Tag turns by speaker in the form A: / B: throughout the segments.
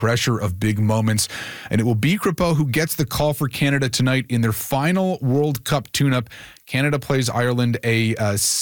A: pressure of big moments. And it will be Crépeau who gets the call for Canada tonight in their final World Cup tune-up. Canada plays Ireland a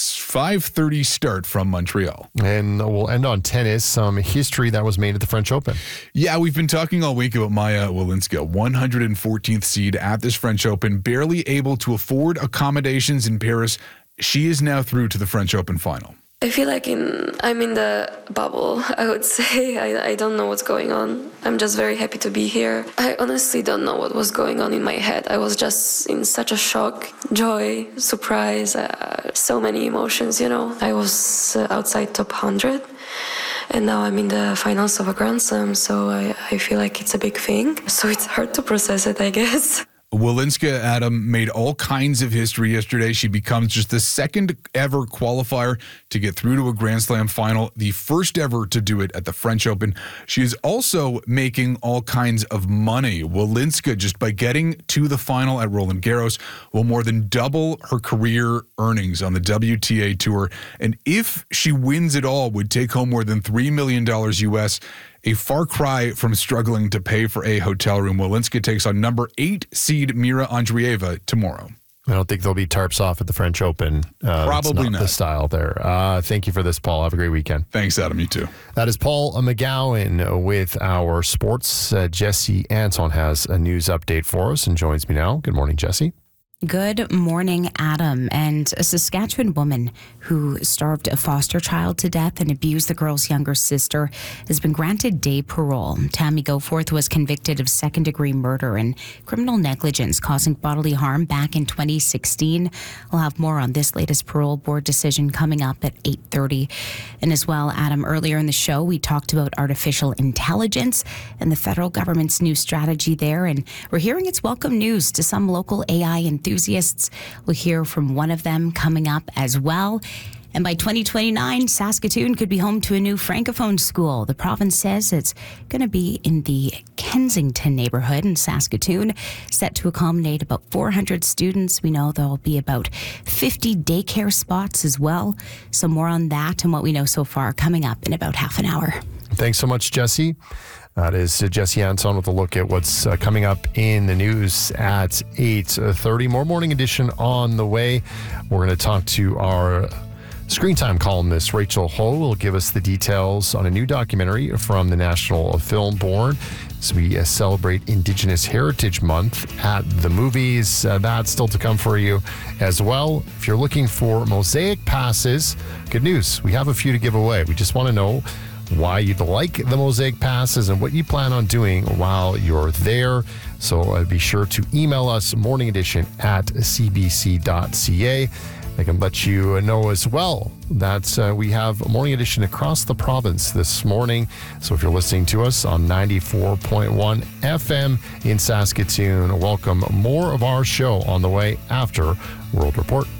A: 5:30 start from Montreal.
B: And we'll end on tennis, some history that was made at the French Open.
A: Yeah, we've been talking all week about Maya Walinska, 114th seed at this French Open, barely able to afford accommodations in Paris. She is now through to the French Open final.
C: I feel like I'm in the bubble, I would say. I don't know what's going on. I'm just very happy to be here. I honestly don't know what was going on in my head. I was just in such a shock, joy, surprise, so many emotions, I was outside top 100, and now I'm in the finals of a Grand Slam, so I feel like it's a big thing. So it's hard to process it, I guess.
A: Walinska, Adam, made all kinds of history yesterday. She becomes just the second ever qualifier to get through to a Grand Slam final, the first ever to do it at the French Open. She is also making all kinds of money. Walinska, just by getting to the final at Roland Garros, will more than double her career earnings on the WTA Tour. And if she wins it all, would take home more than $3 million US. A far cry from struggling to pay for a hotel room. Walinska takes on number 8 seed Mira Andreeva tomorrow.
B: I don't think there'll be tarps off at the French Open.
A: Probably not
B: the style there. Thank you for this, Paul. Have a great weekend.
A: Thanks, Adam. You too.
B: That is Paul McGowan with our sports. Jesse Anton has a news update for us and joins me now. Good morning, Jesse.
D: Good morning, Adam. And a Saskatchewan woman who starved a foster child to death and abused the girl's younger sister has been granted day parole. Tammy Goforth was convicted of second-degree murder and criminal negligence causing bodily harm back in 2016. We'll have more on this latest parole board decision coming up at 8:30. And as well, Adam, earlier in the show, we talked about artificial intelligence and the federal government's new strategy there. And we're hearing it's welcome news to some local AI enthusiasts. We'll hear from one of them coming up as well. And by 2029, Saskatoon could be home to a new Francophone school. The province says it's going to be in the Kensington neighborhood in Saskatoon, set to accommodate about 400 students. We know there'll be about 50 daycare spots as well. So more on that and what we know so far coming up in about half an hour.
B: Thanks so much, Jesse. That is Jesse Anton with a look at what's coming up in the news at 8:30. More Morning Edition on the way. We're going to talk to our Screen Time columnist, Rachel Ho, will give us the details on a new documentary from the National Film Board as we celebrate Indigenous Heritage Month at the movies. That's still to come for you as well. If you're looking for Mosaic passes, good news. We have a few to give away. We just want to know why you'd like the Mosaic passes and what you plan on doing while you're there. So be sure to email us morningedition@cbc.ca. I can let you know as well that we have a Morning Edition across the province this morning. So if you're listening to us on 94.1 FM in Saskatoon, welcome. More of our show on the way after World Report.